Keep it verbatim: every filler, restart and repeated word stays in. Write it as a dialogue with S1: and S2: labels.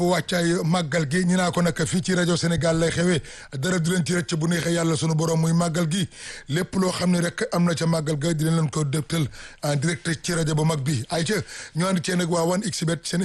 S1: wàccaay màggal gi ñu naa ko nag fii ci rajo Sénégal lay xewee dara du leen ci rëcc bu neexee yàlla sunu borom muy màggal gi lépp loo xam ne rek am na ca màggal ga dinañ leen ko dégtal en direct ci rajo bu mag bi ay ca ñu ànd cee nag waa wan xbet seen